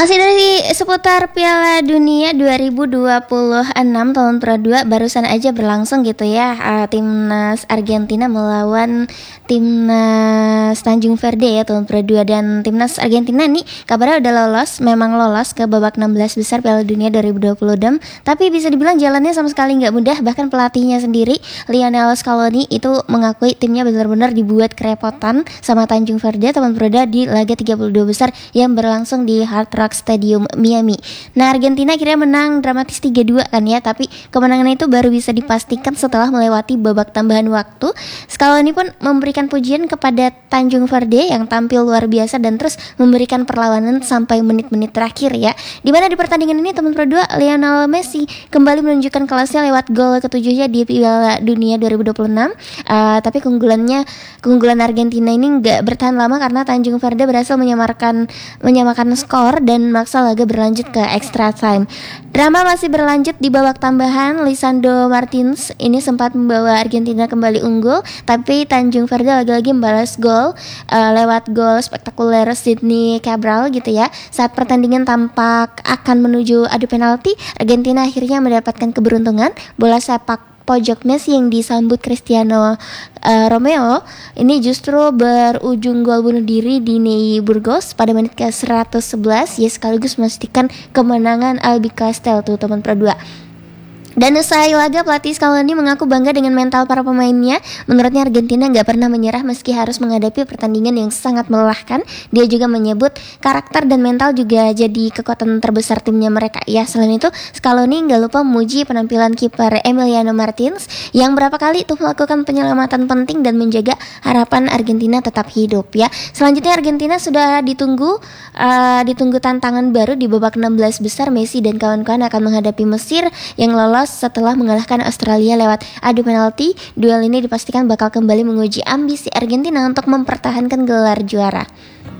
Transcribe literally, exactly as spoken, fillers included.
Masih dari seputar Piala Dunia dua ribu dua puluh enam tahun Pro dua barusan aja berlangsung gitu ya. uh, Timnas Argentina melawan Timnas Tanjung Verde ya tahun Pro dua. Dan Timnas Argentina nih kabarnya udah lolos, memang lolos ke babak enam belas besar Piala Dunia dua ribu dua puluh enam. Tapi bisa dibilang jalannya sama sekali gak mudah. Bahkan pelatihnya sendiri Lionel Scaloni itu mengakui timnya benar-benar dibuat kerepotan sama Tanjung Verde tahun Pro dua di laga tiga puluh dua besar yang berlangsung di Hard Rock Stadium Miami. Nah, Argentina akhirnya menang dramatis tiga dua kan ya, tapi kemenangan itu baru bisa dipastikan setelah melewati babak tambahan waktu. Scaloni pun memberikan pujian kepada Tanjung Verde yang tampil luar biasa dan terus memberikan perlawanan sampai menit-menit terakhir ya. Di mana di pertandingan ini teman Pro dua Lionel Messi kembali menunjukkan kelasnya lewat gol ketujuhnya di Piala Dunia dua ribu dua puluh enam. Uh, tapi keunggulannya keunggulan Argentina ini nggak bertahan lama karena Tanjung Verde berhasil menyamakan menyamakan skor dan maksa laga berlanjut ke extra time. Drama masih berlanjut di babak tambahan. Lisandro Martins ini sempat membawa Argentina kembali unggul, tapi Tanjung Verde lagi-lagi membalas gol uh, lewat gol spektakuler Sydney Cabral gitu ya. Saat pertandingan tampak akan menuju adu penalti, Argentina akhirnya mendapatkan keberuntungan. Bola sepak pojok Messi yang disambut Cristiano uh, Romeo ini justru berujung gol bunuh diri di Ney Burgos pada menit ke seratus sebelas ya, sekaligus memastikan kemenangan Albi Castel tuh teman Pro dua. Dan usai laga, pelatih Scaloni mengaku bangga dengan mental para pemainnya. Menurutnya Argentina gak pernah menyerah meski harus menghadapi pertandingan yang sangat melelahkan. Dia juga menyebut karakter dan mental juga jadi kekuatan terbesar timnya mereka ya. Selain itu, Scaloni gak lupa memuji penampilan kiper Emiliano Martins yang berapa kali tuh melakukan penyelamatan penting dan menjaga harapan Argentina tetap hidup ya. Selanjutnya Argentina sudah ditunggu uh, ditunggu tantangan baru di babak enam belas besar. Messi dan kawan-kawan akan menghadapi Mesir yang lolos setelah mengalahkan Australia lewat adu penalti. Duel ini dipastikan bakal kembali menguji ambisi Argentina untuk mempertahankan gelar juara.